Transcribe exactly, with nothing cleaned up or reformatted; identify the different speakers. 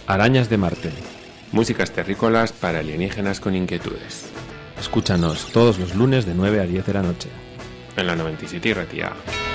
Speaker 1: Arañas de Marte.
Speaker 2: Músicas terrícolas para alienígenas con inquietudes.
Speaker 1: Escúchanos todos los lunes de nueve a diez de la noche.
Speaker 2: En la noventa y siete y Ratia.